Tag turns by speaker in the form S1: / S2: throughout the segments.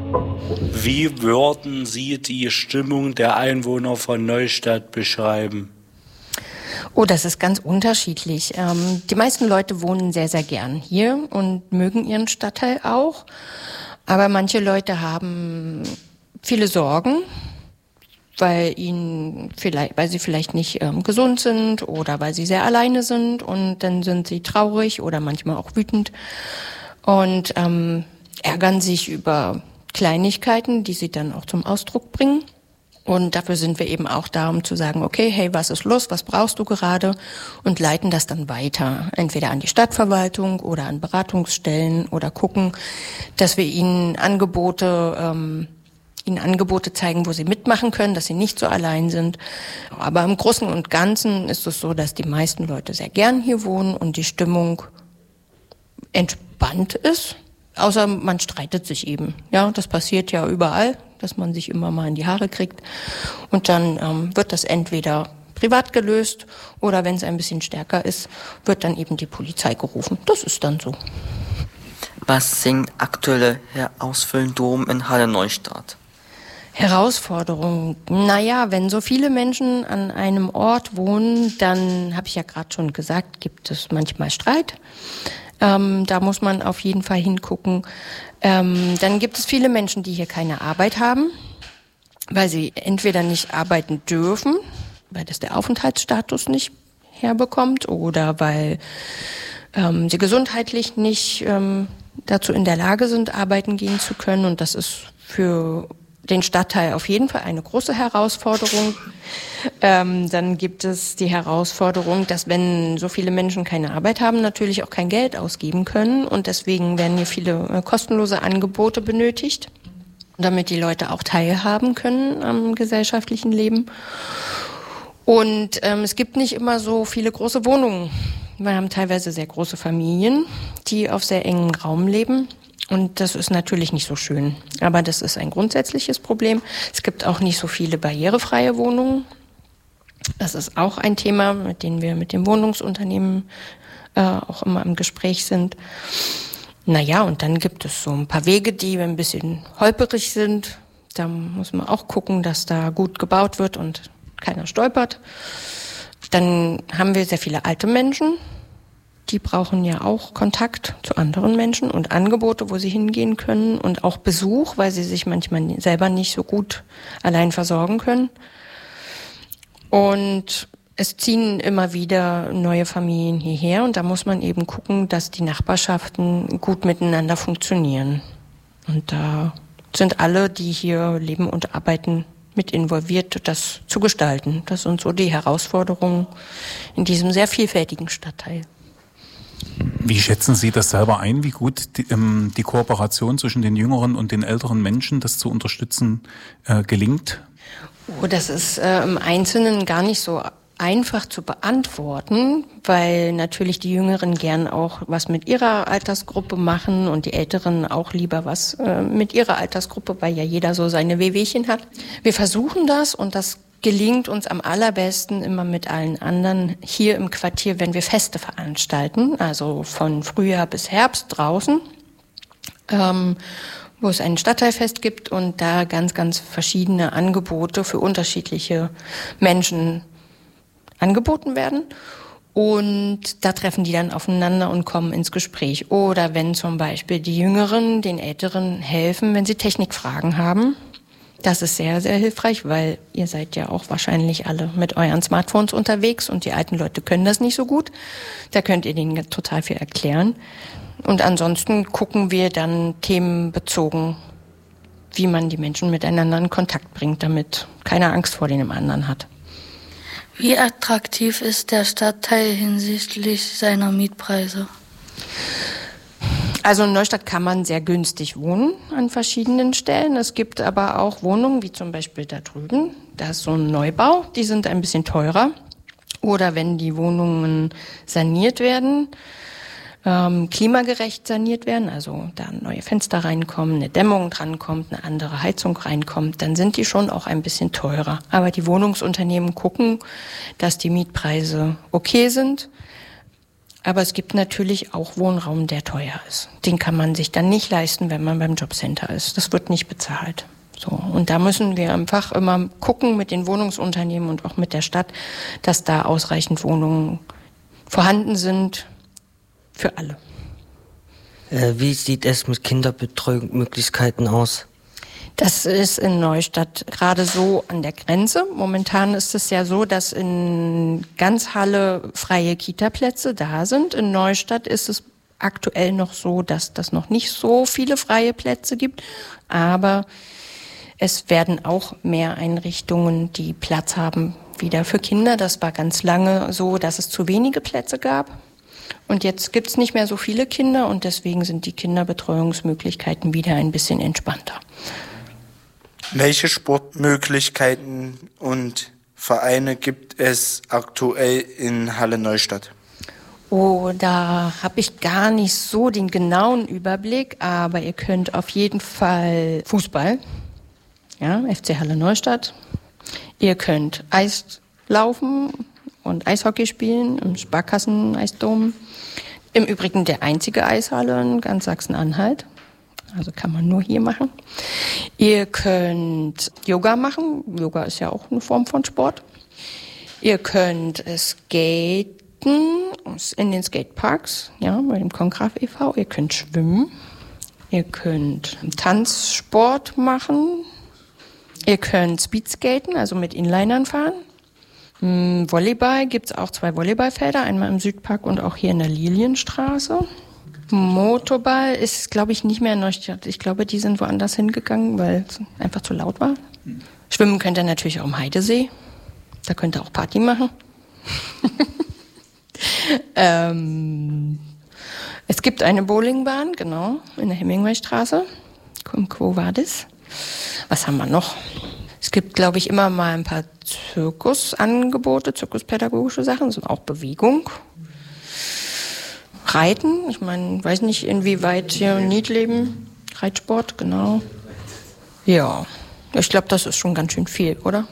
S1: Wie würden Sie die Stimmung der Einwohner von Neustadt beschreiben?
S2: Oh, das ist ganz unterschiedlich. Die meisten Leute wohnen sehr, sehr gern hier und mögen ihren Stadtteil auch. Aber manche Leute haben viele Sorgen, weil sie vielleicht nicht gesund sind oder weil sie sehr alleine sind, und dann sind sie traurig oder manchmal auch wütend und ärgern sich über Kleinigkeiten, die sie dann auch zum Ausdruck bringen. Und dafür sind wir eben auch da, um zu sagen, okay, hey, was ist los, was brauchst du gerade? Und leiten das dann weiter, entweder an die Stadtverwaltung oder an Beratungsstellen, oder gucken, dass wir ihnen Angebote zeigen, wo sie mitmachen können, dass sie nicht so allein sind. Aber im Großen und Ganzen ist es so, dass die meisten Leute sehr gern hier wohnen und die Stimmung entspannt ist. Außer man streitet sich eben. Ja, das passiert ja überall, dass man sich immer mal in die Haare kriegt. Und dann wird das entweder privat gelöst oder, wenn es ein bisschen stärker ist, wird dann eben die Polizei gerufen. Das ist dann so.
S3: Was sind aktuelle Herausforderungen in Halle Neustadt?
S2: Herausforderungen. Naja, wenn so viele Menschen an einem Ort wohnen, dann, habe ich ja gerade schon gesagt, gibt es manchmal Streit. Da muss man auf jeden Fall hingucken. Dann gibt es viele Menschen, die hier keine Arbeit haben, weil sie entweder nicht arbeiten dürfen, weil das der Aufenthaltsstatus nicht herbekommt, oder weil sie gesundheitlich nicht dazu in der Lage sind, arbeiten gehen zu können. Und das ist für den Stadtteil auf jeden Fall eine große Herausforderung. Dann gibt es die Herausforderung, dass, wenn so viele Menschen keine Arbeit haben, natürlich auch kein Geld ausgeben können. Und deswegen werden hier viele kostenlose Angebote benötigt, damit die Leute auch teilhaben können am gesellschaftlichen Leben. Und es gibt nicht immer so viele große Wohnungen. Wir haben teilweise sehr große Familien, die auf sehr engem Raum leben. Und das ist natürlich nicht so schön. Aber das ist ein grundsätzliches Problem. Es gibt auch nicht so viele barrierefreie Wohnungen. Das ist auch ein Thema, mit dem wir mit den Wohnungsunternehmen auch immer im Gespräch sind. Naja, und dann gibt es so ein paar Wege, die ein bisschen holperig sind. Da muss man auch gucken, dass da gut gebaut wird und keiner stolpert. Dann haben wir sehr viele alte Menschen. Die brauchen ja auch Kontakt zu anderen Menschen und Angebote, wo sie hingehen können, und auch Besuch, weil sie sich manchmal selber nicht so gut allein versorgen können. Und es ziehen immer wieder neue Familien hierher, und da muss man eben gucken, dass die Nachbarschaften gut miteinander funktionieren. Und da sind alle, die hier leben und arbeiten, mit involviert, das zu gestalten. Das sind so die Herausforderungen in diesem sehr vielfältigen Stadtteil.
S4: Wie schätzen Sie das selber ein, wie gut die Kooperation zwischen den jüngeren und den älteren Menschen, das zu unterstützen, gelingt?
S2: Oh, das ist im Einzelnen gar nicht so einfach zu beantworten, weil natürlich die Jüngeren gern auch was mit ihrer Altersgruppe machen und die Älteren auch lieber was mit ihrer Altersgruppe, weil ja jeder so seine Wehwehchen hat. Wir versuchen das, und das gelingt uns am allerbesten immer mit allen anderen hier im Quartier, wenn wir Feste veranstalten, also von Frühjahr bis Herbst draußen, wo es ein Stadtteilfest gibt und da ganz, ganz verschiedene Angebote für unterschiedliche Menschen angeboten werden. Und da treffen die dann aufeinander und kommen ins Gespräch. Oder wenn zum Beispiel die Jüngeren den Älteren helfen, wenn sie Technikfragen haben. Das ist sehr, sehr hilfreich, weil ihr seid ja auch wahrscheinlich alle mit euren Smartphones unterwegs und die alten Leute können das nicht so gut. Da könnt ihr denen total viel erklären. Und ansonsten gucken wir dann themenbezogen, wie man die Menschen miteinander in Kontakt bringt, damit keiner Angst vor dem anderen hat.
S5: Wie attraktiv ist der Stadtteil hinsichtlich seiner Mietpreise?
S2: Also in Neustadt kann man sehr günstig wohnen an verschiedenen Stellen. Es gibt aber auch Wohnungen, wie zum Beispiel da drüben. Da ist so ein Neubau, die sind ein bisschen teurer. Oder wenn die Wohnungen saniert werden, klimagerecht saniert werden, also da neue Fenster reinkommen, eine Dämmung drankommt, eine andere Heizung reinkommt, dann sind die schon auch ein bisschen teurer. Aber die Wohnungsunternehmen gucken, dass die Mietpreise okay sind. Aber es gibt natürlich auch Wohnraum, der teuer ist. Den kann man sich dann nicht leisten, wenn man beim Jobcenter ist. Das wird nicht bezahlt. So. Und da müssen wir einfach immer gucken mit den Wohnungsunternehmen und auch mit der Stadt, dass da ausreichend Wohnungen vorhanden sind für alle.
S6: Wie sieht es mit Kinderbetreuungsmöglichkeiten aus?
S2: Das ist in Neustadt gerade so an der Grenze. Momentan ist es ja so, dass in ganz Halle freie Kita-Plätze da sind. In Neustadt ist es aktuell noch so, dass das noch nicht so viele freie Plätze gibt. Aber es werden auch mehr Einrichtungen, die Platz haben, wieder für Kinder. Das war ganz lange so, dass es zu wenige Plätze gab. Und jetzt gibt's nicht mehr so viele Kinder und deswegen sind die Kinderbetreuungsmöglichkeiten wieder ein bisschen entspannter.
S7: Welche Sportmöglichkeiten und Vereine gibt es aktuell in Halle Neustadt?
S2: Oh, da habe ich gar nicht so den genauen Überblick, aber ihr könnt auf jeden Fall Fußball, ja, FC Halle Neustadt. Ihr könnt Eislaufen und Eishockey spielen im Sparkassen-Eisdom. Im Übrigen der einzige Eishalle in ganz Sachsen-Anhalt. Also kann man nur hier machen. Ihr könnt Yoga machen. Yoga ist ja auch eine Form von Sport. Ihr könnt skaten in den Skateparks, ja, bei dem Kongraf e.V. Ihr könnt schwimmen. Ihr könnt Tanzsport machen. Ihr könnt Speedskaten, also mit Inlinern fahren. Volleyball gibt's auch 2 Volleyballfelder, einmal im Südpark und auch hier in der Lilienstraße. Motorball ist, glaube ich, nicht mehr in Neustadt. Ich glaube, die sind woanders hingegangen, weil es einfach zu laut war. Schwimmen könnt ihr natürlich auch am Heidesee. Da könnt ihr auch Party machen. Es gibt eine Bowlingbahn, genau, in der Hemingwaystraße. Im Quo Vadis. Was haben wir noch? Es gibt, glaube ich, immer mal ein paar Zirkusangebote, zirkuspädagogische Sachen, so auch Bewegung. Reiten, ich meine, weiß nicht, inwieweit hier Niedleben, Reitsport, genau. Ja, ich glaube, das ist schon ganz schön viel, oder?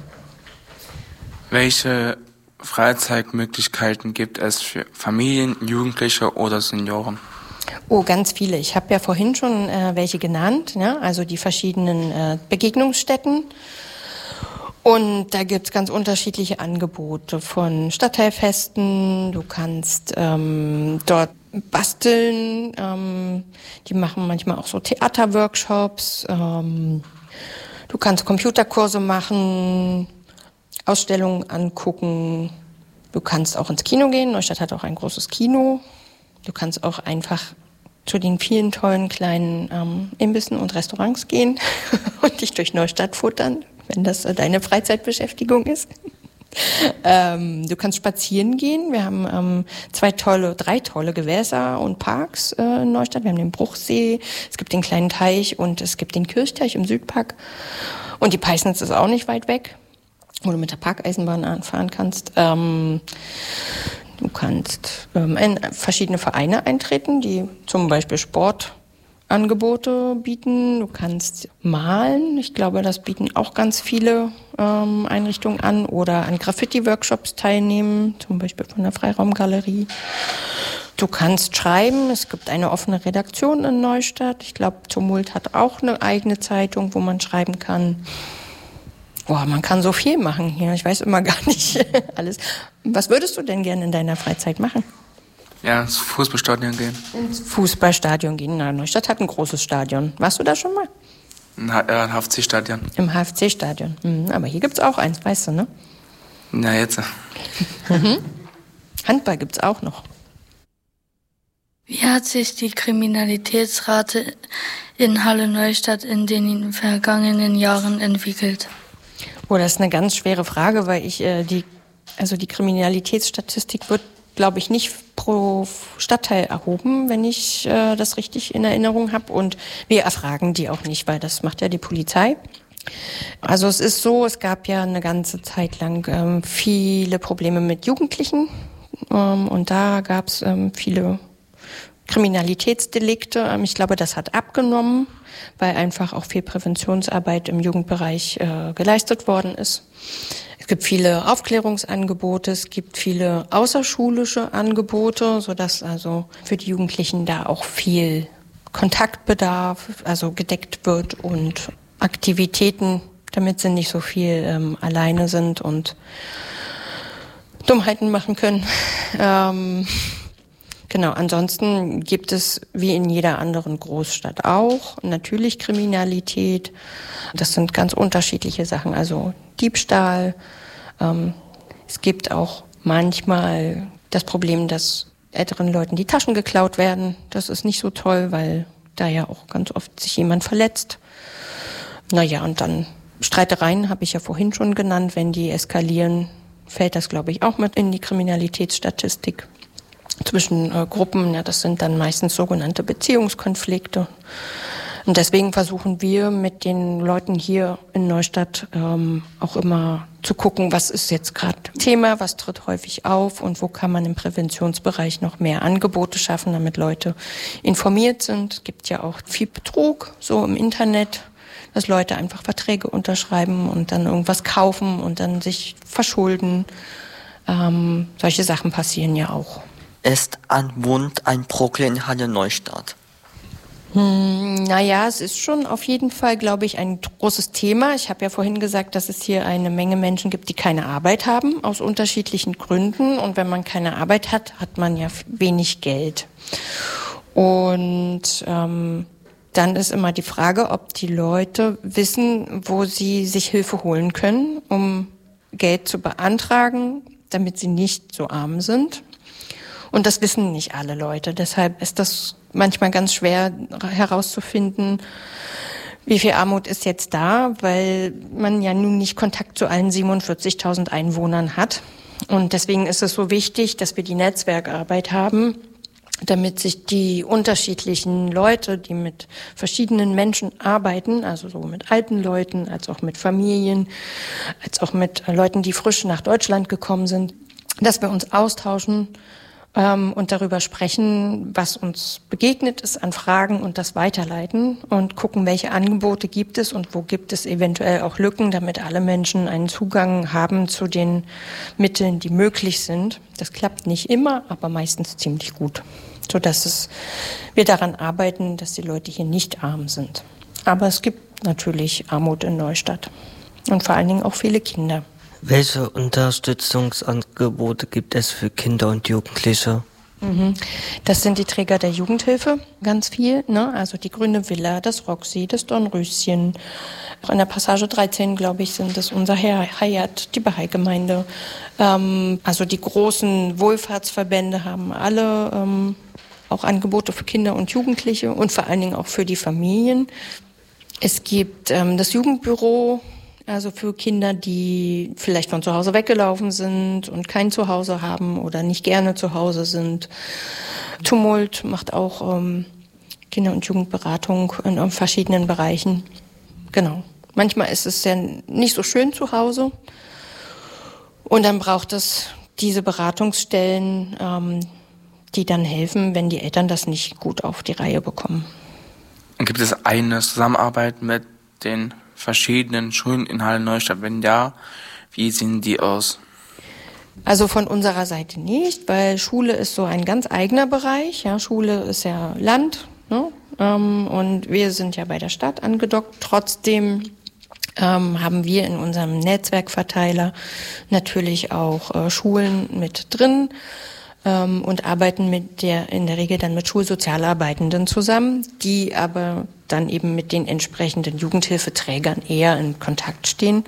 S8: Welche Freizeitmöglichkeiten gibt es für Familien, Jugendliche oder Senioren?
S2: Oh, ganz viele. Ich habe ja vorhin schon welche genannt, ja? Also die verschiedenen Begegnungsstätten. Und da gibt's ganz unterschiedliche Angebote von Stadtteilfesten. Du kannst dort basteln. Die machen manchmal auch so Theaterworkshops. Du kannst Computerkurse machen, Ausstellungen angucken. Du kannst auch ins Kino gehen. Neustadt hat auch ein großes Kino. Du kannst auch einfach zu den vielen tollen kleinen Imbissen und Restaurants gehen und dich durch Neustadt futtern, wenn das deine Freizeitbeschäftigung ist. Du kannst spazieren gehen. Wir haben 3 tolle Gewässer und Parks in Neustadt. Wir haben den Bruchsee, es gibt den kleinen Teich und es gibt den Kirchteich im Südpark. Und die Peisnitz ist auch nicht weit weg, wo du mit der Parkeisenbahn anfahren kannst. Du kannst in verschiedene Vereine eintreten, die zum Beispiel Sportangebote bieten. Du kannst malen. Ich glaube, das bieten auch ganz viele Einrichtungen an. Oder an Graffiti-Workshops teilnehmen, zum Beispiel von der Freiraumgalerie. Du kannst schreiben. Es gibt eine offene Redaktion in Neustadt. Ich glaube, Tumult hat auch eine eigene Zeitung, wo man schreiben kann. Boah, man kann so viel machen hier. Ich weiß immer gar nicht alles. Was würdest du denn gerne in deiner Freizeit machen?
S8: Ja, ins Fußballstadion gehen.
S2: Ins Fußballstadion gehen. Na, Neustadt hat ein großes Stadion. Warst du da schon mal?
S8: Im HFC-Stadion.
S2: Im HFC-Stadion. Aber hier gibt's auch eins, weißt du, ne?
S8: Na, jetzt.
S2: Handball gibt's auch noch.
S5: Wie hat sich die Kriminalitätsrate in Halle Neustadt in den vergangenen Jahren entwickelt?
S2: Oh, das ist eine ganz schwere Frage, weil die Kriminalitätsstatistik wird, glaube ich, nicht pro Stadtteil erhoben, wenn ich das richtig in Erinnerung habe. Und wir erfragen die auch nicht, weil das macht ja die Polizei. Also es ist so, es gab ja eine ganze Zeit lang viele Probleme mit Jugendlichen. Und da gab es viele Kriminalitätsdelikte. Ich glaube, das hat abgenommen, weil einfach auch viel Präventionsarbeit im Jugendbereich geleistet worden ist. Es gibt viele Aufklärungsangebote, es gibt viele außerschulische Angebote, sodass also für die Jugendlichen da auch viel Kontaktbedarf also gedeckt wird und Aktivitäten, damit sie nicht so viel alleine sind und Dummheiten machen können. Genau, ansonsten gibt es wie in jeder anderen Großstadt auch natürlich Kriminalität. Das sind ganz unterschiedliche Sachen, also Diebstahl. Es gibt auch manchmal das Problem, dass älteren Leuten die Taschen geklaut werden. Das ist nicht so toll, weil da ja auch ganz oft sich jemand verletzt. Naja, und dann Streitereien habe ich ja vorhin schon genannt. Wenn die eskalieren, fällt das, glaube ich, auch mit in die Kriminalitätsstatistik. Zwischen Gruppen, ja, das sind dann meistens sogenannte Beziehungskonflikte. Und deswegen versuchen wir mit den Leuten hier in Neustadt auch immer zu gucken, was ist jetzt gerade Thema, was tritt häufig auf und wo kann man im Präventionsbereich noch mehr Angebote schaffen, damit Leute informiert sind. Es gibt ja auch viel Betrug so im Internet, dass Leute einfach Verträge unterschreiben und dann irgendwas kaufen und dann sich verschulden. Solche Sachen passieren ja auch.
S3: Ist Armut ein Problem in Halle Neustadt?
S2: Naja, es ist schon auf jeden Fall, glaube ich, ein großes Thema. Ich habe ja vorhin gesagt, dass es hier eine Menge Menschen gibt, die keine Arbeit haben, aus unterschiedlichen Gründen. Und wenn man keine Arbeit hat, hat man ja wenig Geld. Und dann ist immer die Frage, ob die Leute wissen, wo sie sich Hilfe holen können, um Geld zu beantragen, damit sie nicht so arm sind. Und das wissen nicht alle Leute. Deshalb ist das manchmal ganz schwer herauszufinden, wie viel Armut ist jetzt da, weil man ja nun nicht Kontakt zu allen 47.000 Einwohnern hat. Und deswegen ist es so wichtig, dass wir die Netzwerkarbeit haben, damit sich die unterschiedlichen Leute, die mit verschiedenen Menschen arbeiten, also so mit alten Leuten, als auch mit Familien, als auch mit Leuten, die frisch nach Deutschland gekommen sind, dass wir uns austauschen und darüber sprechen, was uns begegnet ist an Fragen und das weiterleiten und gucken, welche Angebote gibt es und wo gibt es eventuell auch Lücken, damit alle Menschen einen Zugang haben zu den Mitteln, die möglich sind. Das klappt nicht immer, aber meistens ziemlich gut, sodass wir daran arbeiten, dass die Leute hier nicht arm sind. Aber es gibt natürlich Armut in Neustadt und vor allen Dingen auch viele Kinder.
S6: Welche Unterstützungsangebote gibt es für Kinder und Jugendliche?
S2: Das sind die Träger der Jugendhilfe, ganz viel, ne? Also die Grüne Villa, das Roxy, das Dornröschen. Auch in der Passage 13, glaube ich, sind es unser Hayat, die Bahai-Gemeinde. Also die großen Wohlfahrtsverbände haben alle auch Angebote für Kinder und Jugendliche und vor allen Dingen auch für die Familien. Es gibt das Jugendbüro, also für Kinder, die vielleicht von zu Hause weggelaufen sind und kein Zuhause haben oder nicht gerne zu Hause sind. Tumult macht auch Kinder- und Jugendberatung in verschiedenen Bereichen. Genau. Manchmal ist es ja nicht so schön zu Hause. Und dann braucht es diese Beratungsstellen, die dann helfen, wenn die Eltern das nicht gut auf die Reihe bekommen.
S8: Und gibt es eine Zusammenarbeit mit den verschiedenen Schulen in Halle Neustadt? Wenn ja, wie sehen die aus?
S2: Also von unserer Seite nicht, weil Schule ist so ein ganz eigener Bereich. Ja, Schule ist ja Land, ne? Und wir sind ja bei der Stadt angedockt. Trotzdem haben wir in unserem Netzwerkverteiler natürlich auch Schulen mit drin und arbeiten in der Regel dann mit Schulsozialarbeitenden zusammen, die aber dann eben mit den entsprechenden Jugendhilfeträgern eher in Kontakt stehen.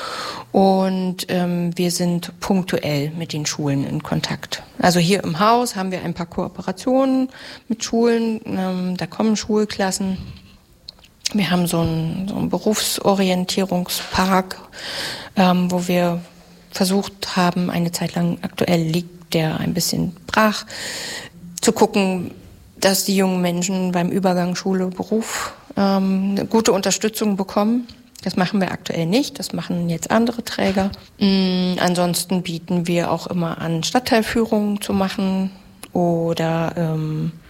S2: Und wir sind punktuell mit den Schulen in Kontakt. Also hier im Haus haben wir ein paar Kooperationen mit Schulen. Da kommen Schulklassen. Wir haben so einen Berufsorientierungspark, wo wir versucht haben, eine Zeit lang, aktuell liegt der ein bisschen brach, zu gucken, dass die jungen Menschen beim Übergang Schule-Beruf eine gute Unterstützung bekommen. Das machen wir aktuell nicht, das machen jetzt andere Träger. Ansonsten bieten wir auch immer an, Stadtteilführungen zu machen oder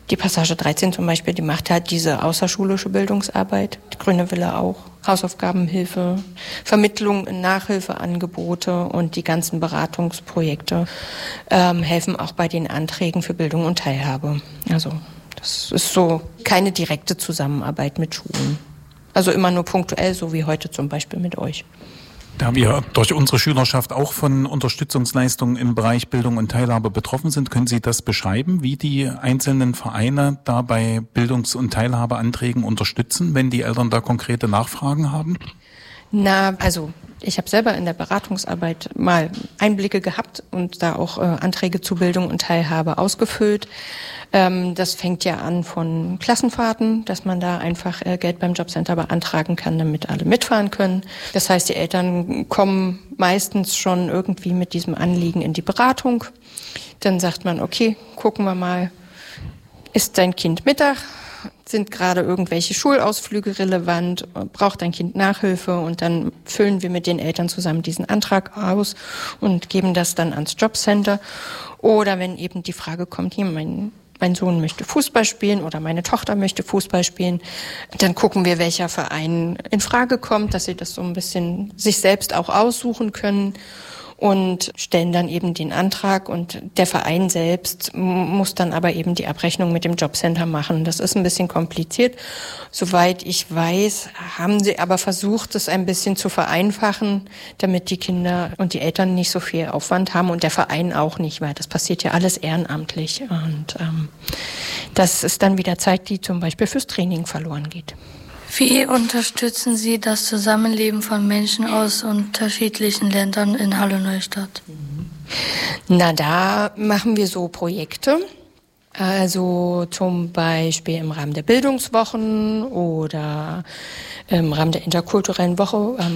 S2: Die Passage 13 zum Beispiel, die macht halt diese außerschulische Bildungsarbeit. Die Grüne Wille auch. Hausaufgabenhilfe, Vermittlung in Nachhilfeangebote und die ganzen Beratungsprojekte helfen auch bei den Anträgen für Bildung und Teilhabe. Also das ist so keine direkte Zusammenarbeit mit Schulen. Also immer nur punktuell, so wie heute zum Beispiel mit euch.
S4: Da wir durch unsere Schülerschaft auch von Unterstützungsleistungen im Bereich Bildung und Teilhabe betroffen sind, können Sie das beschreiben, wie die einzelnen Vereine da bei Bildungs- und Teilhabeanträgen unterstützen, wenn die Eltern da konkrete Nachfragen haben?
S2: Na, also ich habe selber in der Beratungsarbeit mal Einblicke gehabt und da auch Anträge zu Bildung und Teilhabe ausgefüllt. Das fängt ja an von Klassenfahrten, dass man da einfach Geld beim Jobcenter beantragen kann, damit alle mitfahren können. Das heißt, die Eltern kommen meistens schon irgendwie mit diesem Anliegen in die Beratung. Dann sagt man, okay, gucken wir mal, ist dein Kind Mittag? Sind gerade irgendwelche Schulausflüge relevant? Braucht dein Kind Nachhilfe? Und dann füllen wir mit den Eltern zusammen diesen Antrag aus und geben das dann ans Jobcenter. Oder wenn eben die Frage kommt, hier, mein Sohn möchte Fußball spielen oder meine Tochter möchte Fußball spielen, dann gucken wir, welcher Verein in Frage kommt, dass sie das so ein bisschen sich selbst auch aussuchen können und stellen dann eben den Antrag und der Verein selbst muss dann aber eben die Abrechnung mit dem Jobcenter machen. Das ist ein bisschen kompliziert. Soweit ich weiß, haben sie aber versucht, es ein bisschen zu vereinfachen, damit die Kinder und die Eltern nicht so viel Aufwand haben und der Verein auch nicht, weil das passiert ja alles ehrenamtlich. Und das ist dann wieder Zeit, die zum Beispiel fürs Training verloren geht.
S5: Wie unterstützen Sie das Zusammenleben von Menschen aus unterschiedlichen Ländern in Halle-Neustadt?
S2: Na, da machen wir so Projekte. Also zum Beispiel im Rahmen der Bildungswochen oder im Rahmen der interkulturellen Woche